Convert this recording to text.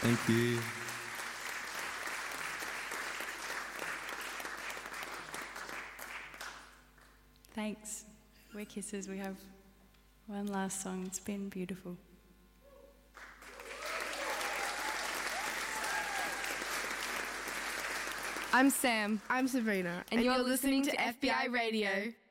Thank you. Thanks. We're Kisses. We have one last song. It's been beautiful. I'm Sam. I'm Sabrina. And you're listening to FBI Radio.